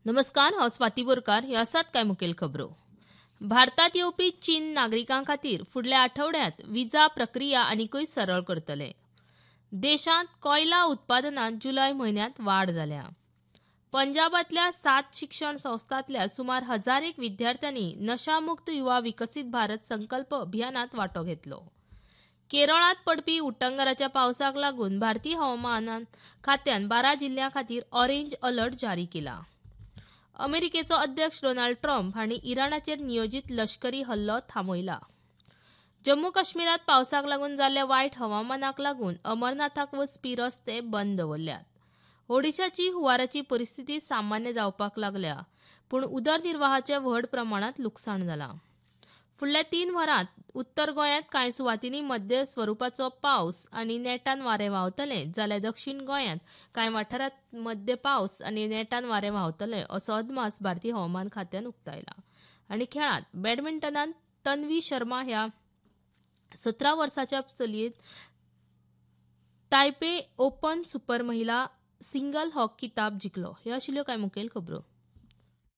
नमस्कार, हांव स्वाती बोरकार. ह्यो आसात कांय मुखेल खबरो. भारतात येवपी चीन नागरिकां खातीर फुडल्या आठवड्यांत विजा प्रक्रिया आनीकूय सरळ करतले. देशांत कोयला उत्पादनांत जुलय म्हयन्यांत वाड जाल्या. पंजाबातल्या 7 शिक्षण संस्थांतल्या सुमार 1001 विद्यार्थ्यांनी नशामुक्त युवा विकसीत भारत संकल्प अभियानात वांटो घेतलो. केरळांत पडपी उटंगराच्या पावसाक लागून भारतीय हवामान खात्यान 12 जिल्ह्यां खातीर ऑरेंज अलर्ट जारी केला. अमेरिकेचो अध्यक्ष डोनाल्ड ट्रम्प हांणी इराणाचेर नियोजीत लश्करी हल्लो थांबयला. जम्मू काश्मीरात पावसाक लागून जाल्ल्या वायट हवामानाक लागून अमरनाथाक वचपी रस्ते बंद दवरल्यात. ओडिशाची हुंवाराची परिस्थिती सामान्य जावपाक लागल्या, पूण उदरनिर्वाहाचें व्हड प्रमाणांत लुकसाण जालां. फुडल्या 3 वरांत उत्तर गोंयांत कांय सुवातींनी मध्य स्वरुपाचो पावस आनी नेटान वारें व्हांवतले, जाल्यार दक्षिण गोंयांत कांय वाठारांत मध्य पावस आनी नेटान वारें व्हांवतले असो अदमास भारतीय हवामान खात्यान उक्तायला. आनी खेळांत बॅडमिंटनांत तन्वी शर्मा ह्या 17 वर्सांच्या चलयेन तायपे ओपन सुपर महिला सिंगल हो किताब जिखलो. ह्यो आशिल्ल्यो कांय मुखेल खबरो.